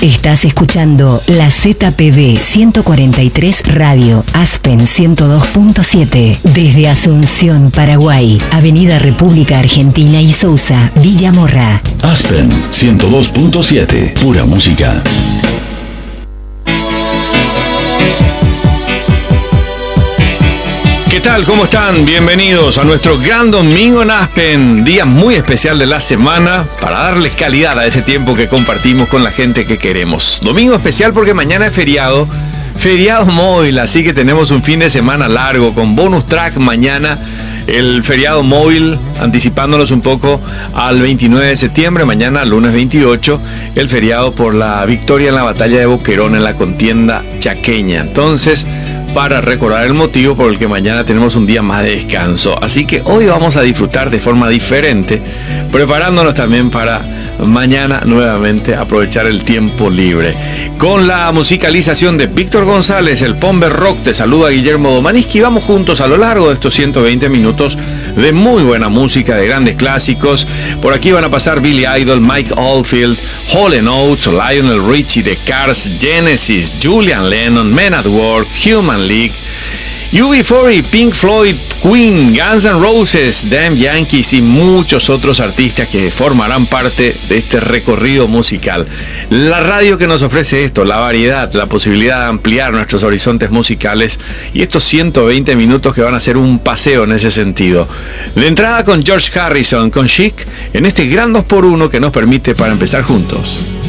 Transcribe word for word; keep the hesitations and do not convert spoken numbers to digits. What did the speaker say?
Estás escuchando la Z P D ciento cuarenta y tres Radio, Aspen ciento dos punto siete. Desde Asunción, Paraguay, Avenida República Argentina y Sousa, Villa Morra. Aspen ciento dos punto siete, pura música. ¿Qué tal? ¿Cómo están? Bienvenidos a nuestro gran domingo en Aspen, día muy especial de la semana para darles calidad a ese tiempo que compartimos con la gente que queremos. Domingo especial porque mañana es feriado, feriado móvil, así que tenemos un fin de semana largo con bonus track mañana. El feriado móvil, anticipándonos un poco al veintinueve de septiembre, mañana lunes veintiocho, el feriado por la victoria en la batalla de Boquerón en la contienda chaqueña. Entonces, para recordar el motivo por el que mañana tenemos un día más de descanso. Así que hoy vamos a disfrutar de forma diferente, preparándonos también para mañana nuevamente aprovechar el tiempo libre. Con la musicalización de Víctor González, el Pomber Rock, te saluda Guillermo Domaniski. Vamos juntos a lo largo de estos ciento veinte minutos de muy buena música, de grandes clásicos. Por aquí van a pasar Billy Idol, Mike Oldfield, Hall and Oates, Lionel Richie, The Cars, Genesis, Julian Lennon, Men at Work, Human League, U B cuarenta, Pink Floyd, Queen, Guns N' Roses, Damn Yankees y muchos otros artistas que formarán parte de este recorrido musical. La radio que nos ofrece esto, la variedad, la posibilidad de ampliar nuestros horizontes musicales y estos ciento veinte minutos que van a ser un paseo en ese sentido. De entrada con George Harrison, con Chic, en este gran dos por uno que nos permite para empezar juntos.